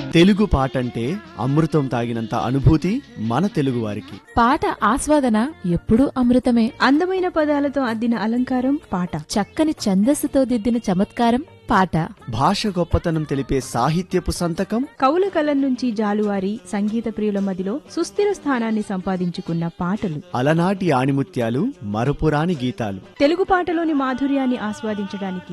తెలుగు పాటంటే అమృతం తాగినంత అనుభూతి మన తెలుగువారికి. పాట ఆస్వాదన ఎప్పుడూ అమృతమే. అందమైన పదాలతో అద్దిన అలంకారం పాట, చక్కని ఛందస్సుతో దిద్దిన చమత్కారం పాట. భాష గొప్పతనం తెలిపే సాహిత్యపు సంతకం కవుల కలం నుంచి జాలువారి సంగీత ప్రియుల మదిలో సుస్థిర స్థానాన్ని సంపాదించుకున్న పాటలు, అలనాటి ఆణిముత్యాలు, మరపురాని గీతాలు. తెలుగు పాటలోని మాధుర్యాన్ని ఆస్వాదించడానికి